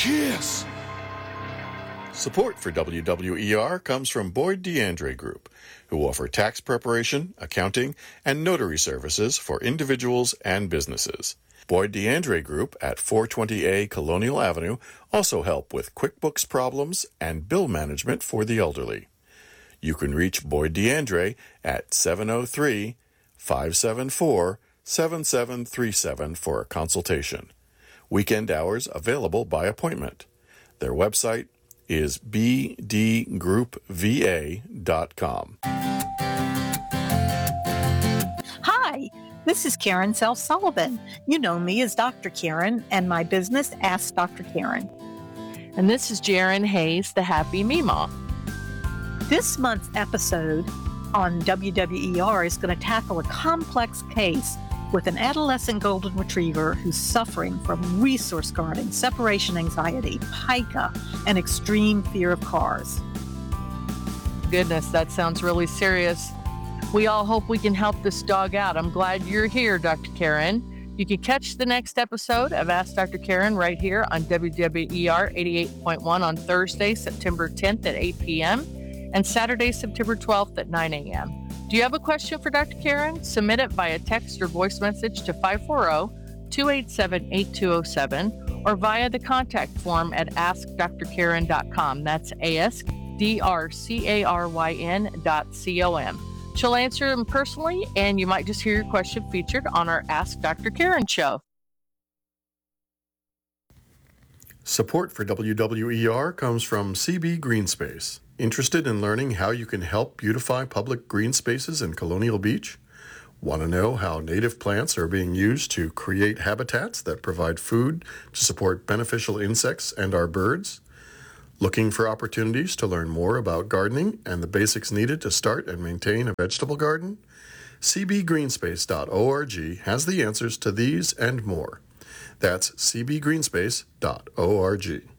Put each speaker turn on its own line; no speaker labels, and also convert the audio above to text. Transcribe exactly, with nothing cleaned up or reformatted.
Kiss! Support for W W E R comes from Boyd DeAndre Group, who offer tax preparation, accounting, and notary services for individuals and businesses. Boyd DeAndre Group at four twenty A Colonial Avenue also help with QuickBooks problems and bill management for the elderly. You can reach Boyd DeAndre at seven oh three, five seven four, seven seven three seven for a consultation. Weekend hours available by appointment. Their website is b d group v a dot com.
Hi, this is Karen Self-Sullivan. You know me as Doctor Karen and my business, Ask Doctor Karen.
And this is Jaren Hayes, the Happy Meemaw.
This month's episode on W W E R is going to tackle a complex case with an adolescent golden retriever who's suffering from resource guarding, separation anxiety, pica, and extreme fear of cars.
Goodness, that sounds really serious. We all hope we can help this dog out. I'm glad you're here, Doctor Karen. You can catch the next episode of Ask Doctor Karen right here on W W E R eighty-eight point one on Thursday, September tenth at eight p.m. and Saturday, September twelfth at nine a.m. Do you have a question for Doctor Karen? Submit it via text or voice message to five four zero, two eight seven, eight two zero seven or via the contact form at ask dr karen dot com. That's A S D R C A R Y N dot C O M. She'll answer them personally, and you might just hear your question featured on our Ask Doctor Karen show.
Support for W W E R comes from C B Greenspace. Interested in learning how you can help beautify public green spaces in Colonial Beach? Want to know how native plants are being used to create habitats that provide food to support beneficial insects and our birds? Looking for opportunities to learn more about gardening and the basics needed to start and maintain a vegetable garden? c b greenspace dot org has the answers to these and more. That's c b greenspace dot org.